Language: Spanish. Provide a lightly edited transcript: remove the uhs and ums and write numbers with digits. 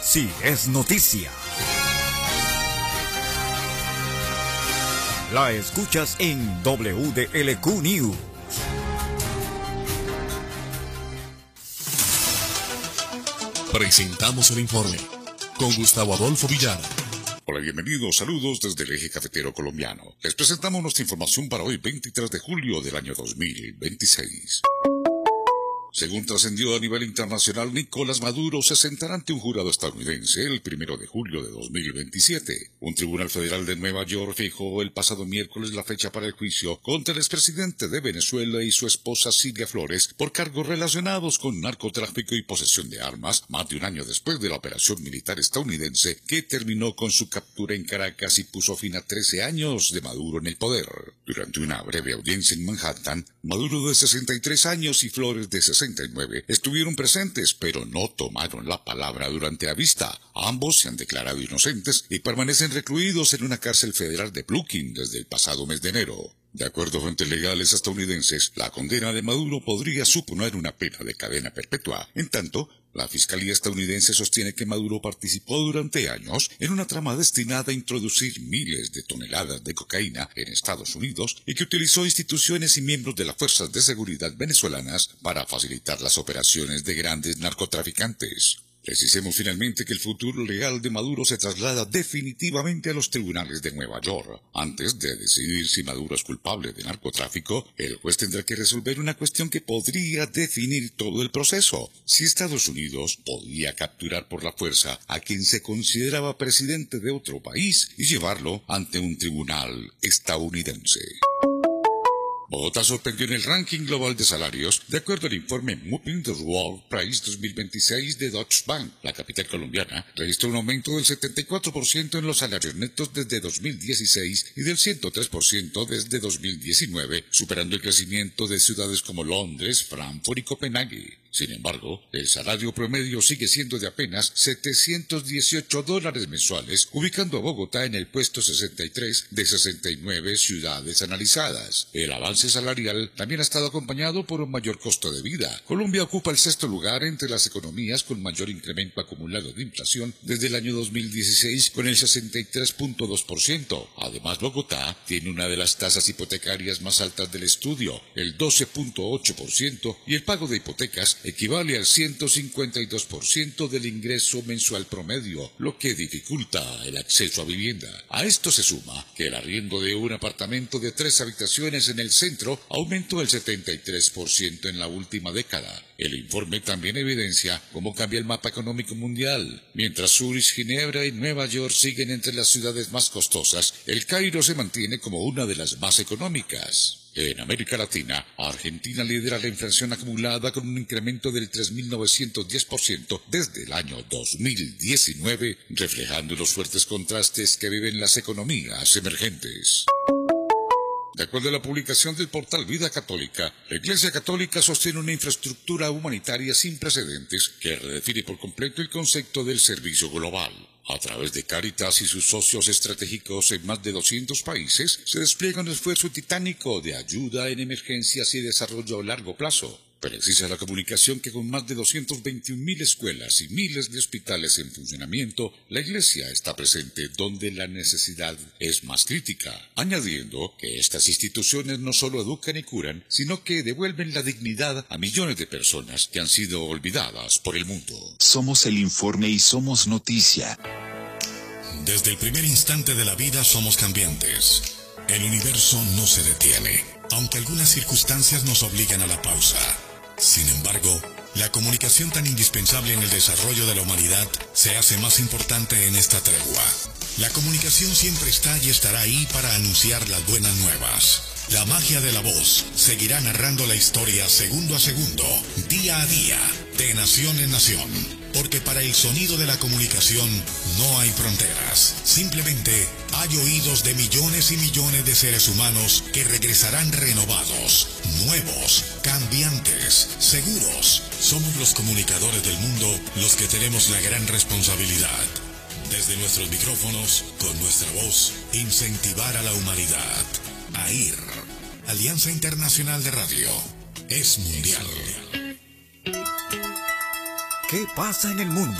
Si es noticia. La escuchas en WDLQ News. Presentamos el informe con Gustavo Adolfo Villar. Hola, bienvenidos, saludos desde el eje cafetero colombiano. Les presentamos nuestra información para hoy, 23 de julio del año 2026. Según trascendió a nivel internacional, Nicolás Maduro se sentará ante un jurado estadounidense el 1 de julio de 2027. Un tribunal federal de Nueva York fijó el pasado miércoles la fecha para el juicio contra el expresidente de Venezuela y su esposa Silvia Flores por cargos relacionados con narcotráfico y posesión de armas, más de un año después de la operación militar estadounidense que terminó con su captura en Caracas y puso fin a 13 años de Maduro en el poder. Durante una breve audiencia en Manhattan, Maduro de 63 años y Flores de 69 estuvieron presentes, pero no tomaron la palabra durante la vista. Ambos se han declarado inocentes y permanecen recluidos en una cárcel federal de Brooklyn desde el pasado mes de enero. De acuerdo a fuentes legales estadounidenses, la condena de Maduro podría suponer una pena de cadena perpetua. En tanto, la Fiscalía estadounidense sostiene que Maduro participó durante años en una trama destinada a introducir miles de toneladas de cocaína en Estados Unidos y que utilizó instituciones y miembros de las fuerzas de seguridad venezolanas para facilitar las operaciones de grandes narcotraficantes. Precisemos finalmente que el futuro legal de Maduro se traslada definitivamente a los tribunales de Nueva York. Antes de decidir si Maduro es culpable de narcotráfico, el juez tendrá que resolver una cuestión que podría definir todo el proceso. Si Estados Unidos podía capturar por la fuerza a quien se consideraba presidente de otro país y llevarlo ante un tribunal estadounidense. Bogotá sorprendió en el ranking global de salarios, de acuerdo al informe Moving the World Price 2026 de Deutsche Bank. La capital colombiana registró un aumento del 74% en los salarios netos desde 2016 y del 103% desde 2019, superando el crecimiento de ciudades como Londres, Frankfurt y Copenhague. Sin embargo, el salario promedio sigue siendo de apenas $718 mensuales, ubicando a Bogotá en el puesto 63 de 69 ciudades analizadas. El avance salarial también ha estado acompañado por un mayor costo de vida. Colombia ocupa el sexto lugar entre las economías con mayor incremento acumulado de inflación desde el año 2016 con el 63.2%. Además, Bogotá tiene una de las tasas hipotecarias más altas del estudio, el 12.8%, y el pago de hipotecas equivale al 152% del ingreso mensual promedio, lo que dificulta el acceso a vivienda. A esto se suma que el arriendo de un apartamento de 3 habitaciones en el centro aumentó el 73% en la última década. El informe también evidencia cómo cambia el mapa económico mundial. Mientras Zúrich, Ginebra y Nueva York siguen entre las ciudades más costosas, el Cairo se mantiene como una de las más económicas. En América Latina, Argentina lidera la inflación acumulada con un incremento del 3.910% desde el año 2019, reflejando los fuertes contrastes que viven las economías emergentes. De acuerdo a la publicación del portal Vida Católica, la Iglesia Católica sostiene una infraestructura humanitaria sin precedentes que redefine por completo el concepto del servicio global. A través de Cáritas y sus socios estratégicos en más de 200 países, se despliega un esfuerzo titánico de ayuda en emergencias y desarrollo a largo plazo. Precisa la comunicación que con más de 221.000 escuelas y miles de hospitales en funcionamiento, la Iglesia está presente donde la necesidad es más crítica, añadiendo que estas instituciones no solo educan y curan, sino que devuelven la dignidad a millones de personas que han sido olvidadas por el mundo. Somos el informe y somos noticia. Desde el primer instante de la vida somos cambiantes. El universo no se detiene, aunque algunas circunstancias nos obligan a la pausa. Sin embargo, la comunicación tan indispensable en el desarrollo de la humanidad se hace más importante en esta tregua. La comunicación siempre está y estará ahí para anunciar las buenas nuevas. La magia de la voz seguirá narrando la historia segundo a segundo, día a día, de nación en nación. Porque para el sonido de la comunicación no hay fronteras. Simplemente hay oídos de millones y millones de seres humanos que regresarán renovados, nuevos, cambiantes, seguros. Somos los comunicadores del mundo los que tenemos la gran responsabilidad. Desde nuestros micrófonos, con nuestra voz, incentivar a la humanidad. AIR, Alianza Internacional de Radio, es mundial. ¿Qué pasa en el mundo?